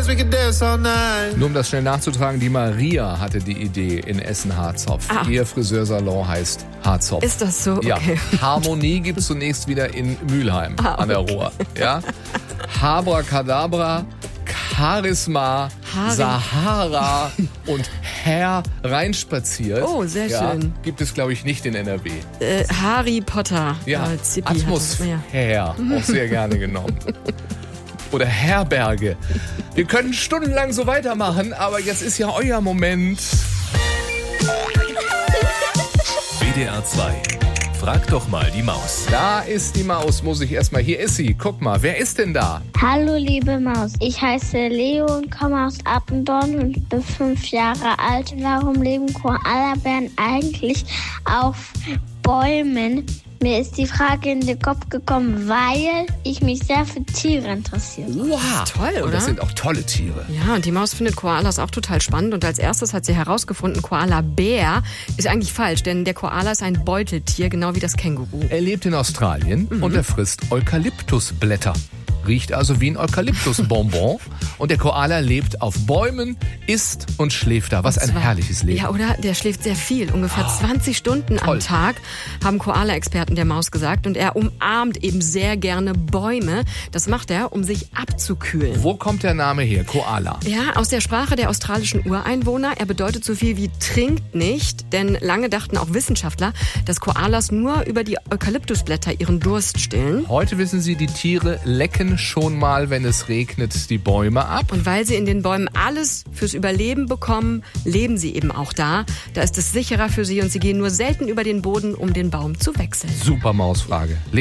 dance, we can dance all night. Nur um das schnell nachzutragen, die Maria hatte die Idee in Essen-Harzopf. Ihr Friseursalon heißt Harzopf. Ist das so? Okay. Ja. Harmonie gibt es zunächst wieder in Mülheim an der Ruhr. Ja? Habracadabra, Charisma, Sahara und Herr reinspaziert. Oh, sehr schön. Gibt es, glaube ich, nicht in NRW. Harry Potter. Ja, Zippy Atmosphäre, auch sehr gerne genommen. Oder Herberge. Wir können stundenlang so weitermachen, aber jetzt ist ja euer Moment. WDR 2. Frag doch mal die Maus. Da ist die Maus, muss ich erstmal. Hier ist sie. Guck mal, wer ist denn da? Hallo liebe Maus, ich heiße Leo und komme aus Appendorn und bin 5 Jahre alt. Warum leben Koalabären eigentlich auf Bäumen? Mir ist die Frage in den Kopf gekommen, weil ich mich sehr für Tiere interessiere. Wow, toll, oder? Und das sind auch tolle Tiere. Ja, und die Maus findet Koalas auch total spannend. Und als erstes hat sie herausgefunden, Koala-Bär ist eigentlich falsch, denn der Koala ist ein Beuteltier, genau wie das Känguru. Er lebt in Australien und er frisst Eukalyptusblätter. Riecht also wie ein Eukalyptusbonbon. Und der Koala lebt auf Bäumen, isst und schläft da. Was ein herrliches Leben. Ja, oder? Der schläft sehr viel. Ungefähr 20 Stunden am Tag, haben Koala-Experten der Maus gesagt. Und er umarmt eben sehr gerne Bäume. Das macht er, um sich abzukühlen. Wo kommt der Name her, Koala? Ja, aus der Sprache der australischen Ureinwohner. Er bedeutet so viel wie trinkt nicht. Denn lange dachten auch Wissenschaftler, dass Koalas nur über die Eukalyptusblätter ihren Durst stillen. Heute wissen Sie, die Tiere lecken schon mal, wenn es regnet, die Bäume ab. Und weil sie in den Bäumen alles fürs Überleben bekommen, leben sie eben auch da. Da ist es sicherer für sie und sie gehen nur selten über den Boden, um den Baum zu wechseln. Super Mausfrage.